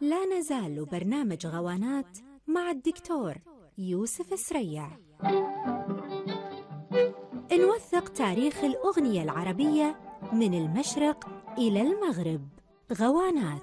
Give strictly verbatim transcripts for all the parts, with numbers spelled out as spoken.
لا نزال برنامج غوانات مع الدكتور يوسف سريع. نوثق تاريخ الأغنية العربية من المشرق إلى المغرب. غوانات.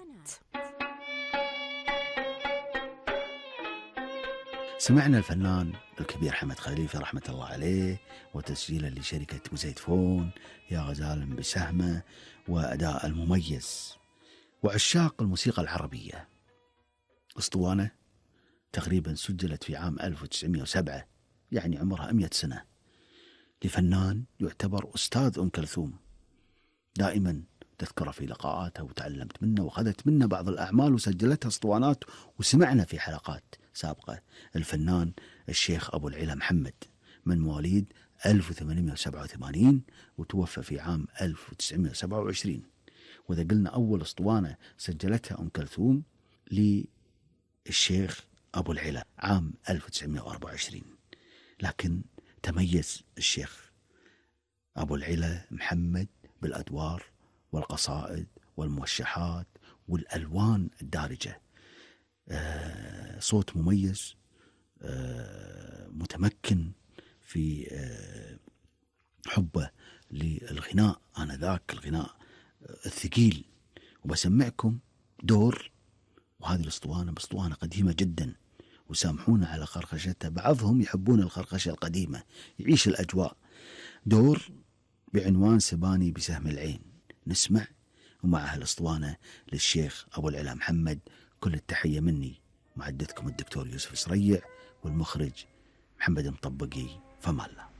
سمعنا الفنان الكبير حمد خليفة رحمة الله عليه وتسجيلا لشركة وزيد فون يا غزال بسهمة وأداء المميز. وعشاق الموسيقى العربية، أسطوانة تقريبا سجلت في عام ألف وتسعمائة وسبعة، يعني عمرها مئة سنة، لفنان يعتبر أستاذ أم كلثوم. دائما تذكره في لقاءاتها وتعلمت منه وأخذت منه بعض الأعمال وسجلتها أسطوانات، وسمعنا في حلقات سابقة الفنان الشيخ أبو العلا محمد من مواليد ألف وثمانمائة وسبعة وثمانين وتوفى في عام ألف وتسعمائة وسبعة وعشرين. وإذا قلنا أول أسطوانة سجلتها أم كلثوم للشيخ أبو العلا عام ألف وتسعمائة وأربعة وعشرين، لكن تميز الشيخ أبو العلا محمد بالأدوار والقصائد والموشحات والألوان الدارجة. آه صوت مميز، آه متمكن في آه حبه للغناء آنذاك، الغناء آه الثقيل. وبسمعكم دور، وهذه الأسطوانة بأسطوانة قديمة جدا، وسامحونا على خرخشتها، بعضهم يحبون الخرخشة القديمة يعيش الأجواء. دور بعنوان سباني بسهم العين، نسمع ومعها الأسطوانة للشيخ أبو العلا محمد. كل التحية مني محدثكم الدكتور يوسف سريع والمخرج محمد مطبقي. فما الله.